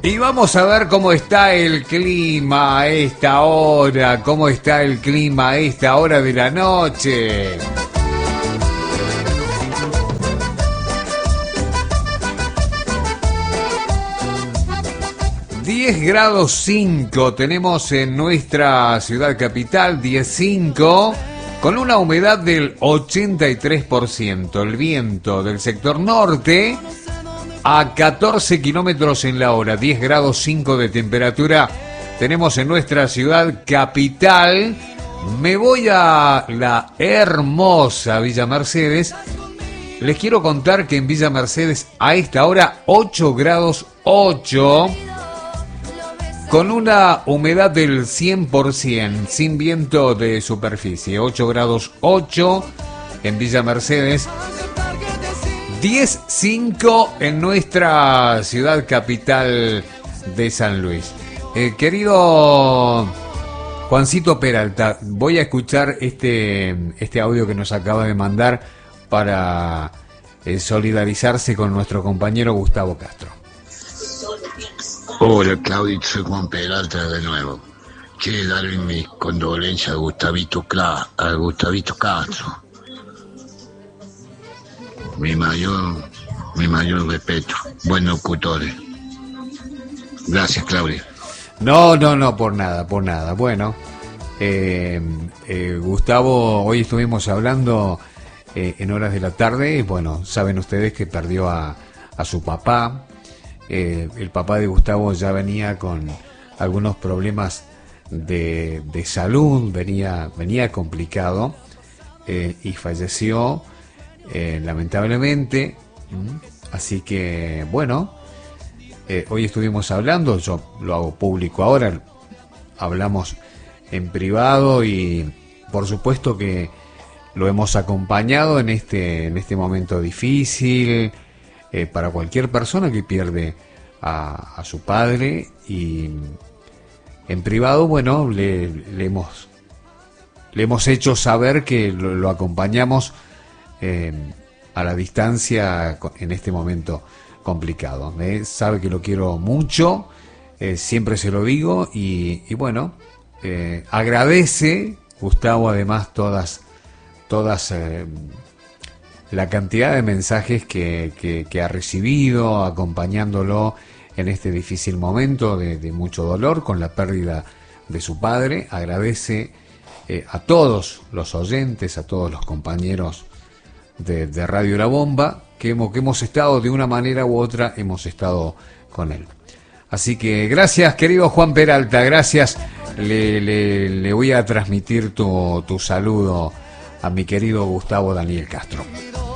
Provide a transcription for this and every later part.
Y vamos a ver cómo está el clima a esta hora, cómo está el clima a esta hora de la noche. ...10,5 tenemos en nuestra ciudad capital, 10,5, con una humedad del 83%. El viento del sector norte a 14 kilómetros en la hora, 10,5 de temperatura tenemos en nuestra ciudad capital. Me voy a la hermosa Villa Mercedes. Les quiero contar que en Villa Mercedes a esta hora 8,8 con una humedad del 100%, sin viento de superficie. 8,8 en Villa Mercedes, 10,5 en nuestra ciudad capital de San Luis. Querido Juancito Peralta, voy a escuchar este audio que nos acaba de mandar para solidarizarse con nuestro compañero Gustavo Castro. Hola Claudito, soy Juan Peralta de nuevo. Quiero darle mis condolencias a Gustavito Castro. Mi mayor respeto. Buen locutor. Gracias, Claudia. No, por nada. Bueno, Gustavo, hoy estuvimos hablando en horas de la tarde. Bueno, saben ustedes que perdió a su papá. El papá de Gustavo ya venía con algunos problemas de salud, venía complicado, y falleció lamentablemente. Así que bueno, hoy estuvimos hablando, yo lo hago público ahora, hablamos en privado y por supuesto que lo hemos acompañado en este momento difícil para cualquier persona que pierde a su padre, y en privado, bueno, le hemos hecho saber que lo acompañamos a la distancia en este momento complicado. Sabe que lo quiero mucho, siempre se lo digo, y bueno, agradece Gustavo además todas la cantidad de mensajes que ha recibido acompañándolo en este difícil momento de mucho dolor con la pérdida de su padre. Agradece a todos los oyentes, a todos los compañeros de Radio La Bomba, que hemos estado de una manera u otra, hemos estado con él. Así que gracias, querido Juan Peralta, gracias. Le voy a transmitir tu saludo a mi querido Gustavo Daniel Castro.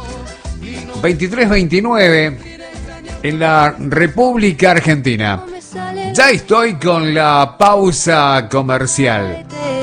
23:29 en la República Argentina. Ya estoy con la pausa comercial.